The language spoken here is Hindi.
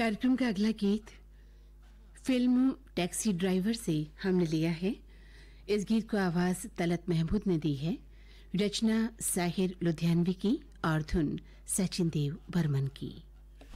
कार्यक्रम का अगला गीत फिल्म टैक्सी ड्राइवर से हमने लिया है। इस गीत को आवाज तलत महमूद ने दी है, रचना साहिर लुधियानवी की और धुन सचिन देव बर्मन की।